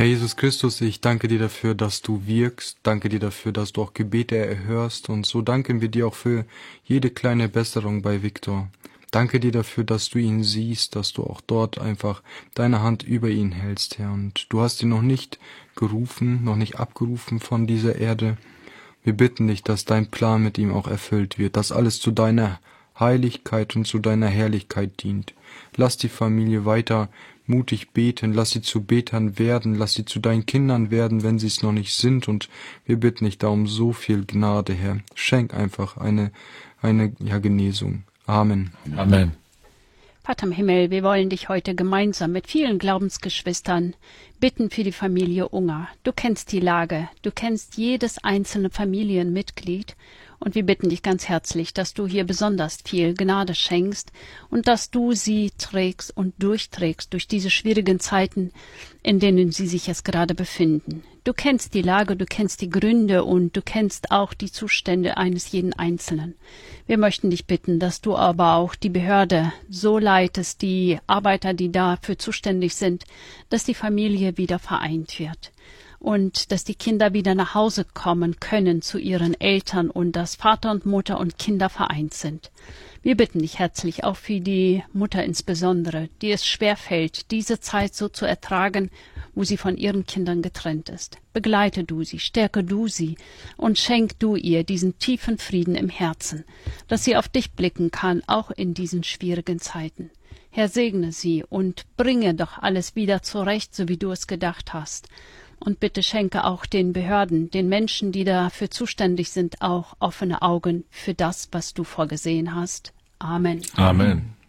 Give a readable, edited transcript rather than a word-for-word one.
Herr Jesus Christus, ich danke dir dafür, dass du wirkst. Danke dir dafür, dass du auch Gebete erhörst. Und so danken wir dir auch für jede kleine Besserung bei Viktor. Danke dir dafür, dass du ihn siehst, dass du auch dort einfach deine Hand über ihn hältst, Herr. Und du hast ihn noch nicht gerufen, noch nicht abgerufen von dieser Erde. Wir bitten dich, dass dein Plan mit ihm auch erfüllt wird, dass alles zu deiner Heiligkeit und zu deiner Herrlichkeit dient. Lass die Familie weiter mutig beten, lass sie zu Betern werden, lass sie zu deinen Kindern werden, wenn sie es noch nicht sind. Und wir bitten dich da um so viel Gnade, Herr. Schenk einfach eine Genesung. Amen. Amen. Vater im Himmel, wir wollen dich heute gemeinsam mit vielen Glaubensgeschwistern bitten für die Familie Unger. Du kennst die Lage, du kennst jedes einzelne Familienmitglied und wir bitten dich ganz herzlich, dass du hier besonders viel Gnade schenkst und dass du sie trägst und durchträgst durch diese schwierigen Zeiten, in denen sie sich jetzt gerade befinden. Du kennst die Lage, du kennst die Gründe und du kennst auch die Zustände eines jeden Einzelnen. Wir möchten dich bitten, dass du aber auch die Behörde so leitest, die Arbeiter, die dafür zuständig sind, dass die Familie wieder vereint wird und dass die Kinder wieder nach Hause kommen können zu ihren Eltern und dass Vater und Mutter und Kinder vereint sind. Wir bitten dich herzlich auch für die Mutter insbesondere, die es schwerfällt, diese Zeit so zu ertragen, wo sie von ihren Kindern getrennt ist. Begleite du sie, stärke du sie und schenk du ihr diesen tiefen Frieden im Herzen, dass sie auf dich blicken kann, auch in diesen schwierigen Zeiten. Herr, segne sie und bringe doch alles wieder zurecht, so wie du es gedacht hast. Und bitte schenke auch den Behörden, den Menschen, die dafür zuständig sind, auch offene Augen für das, was du vorgesehen hast. Amen. Amen.